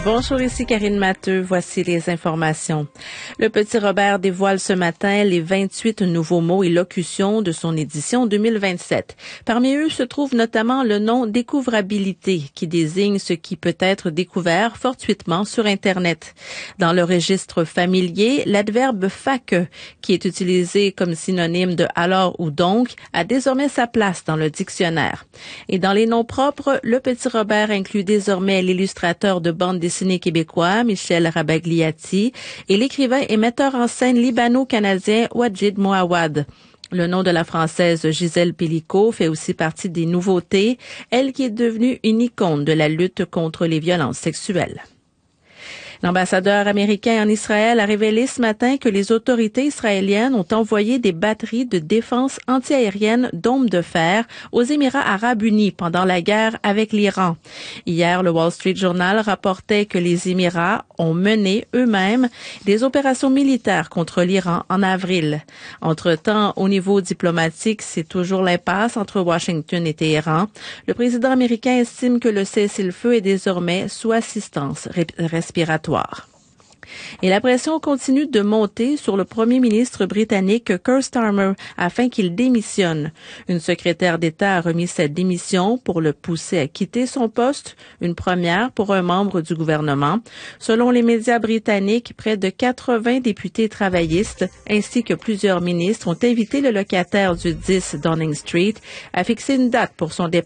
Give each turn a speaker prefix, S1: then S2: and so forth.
S1: Bonjour, ici Karine Matteux. Voici les informations. Le Petit Robert dévoile ce matin les 28 nouveaux mots et locutions de son édition 2027. Parmi eux se trouve notamment le nom découvrabilité, qui désigne ce qui peut être découvert fortuitement sur Internet. Dans le registre familier, l'adverbe faque, qui est utilisé comme synonyme de alors ou donc, a désormais sa place dans le dictionnaire. Et dans les noms propres, le Petit Robert inclut désormais l'illustrateur de bande dessinée québécois Michel Rabagliati et l'écrivain et metteur en scène libano-canadien Wajid Mouawad. Le nom de la Française Gisèle Pélicaud fait aussi partie des nouveautés, elle qui est devenue une icône de la lutte contre les violences sexuelles. L'ambassadeur américain en Israël a révélé ce matin que les autorités israéliennes ont envoyé des batteries de défense antiaérienne Dôme de fer aux Émirats arabes unis pendant la guerre avec l'Iran. Hier, le Wall Street Journal rapportait que les Émirats ont mené eux-mêmes des opérations militaires contre l'Iran en avril. Entre-temps, au niveau diplomatique, c'est toujours l'impasse entre Washington et Téhéran. Le président américain estime que le cessez-le-feu est désormais sous assistance respiratoire. Et la pression continue de monter sur le premier ministre britannique Keir Starmer afin qu'il démissionne. Une secrétaire d'État a remis sa démission pour le pousser à quitter son poste, une première pour un membre du gouvernement. Selon les médias britanniques, près de 80 députés travaillistes ainsi que plusieurs ministres ont invité le locataire du 10 Downing Street à fixer une date pour son départ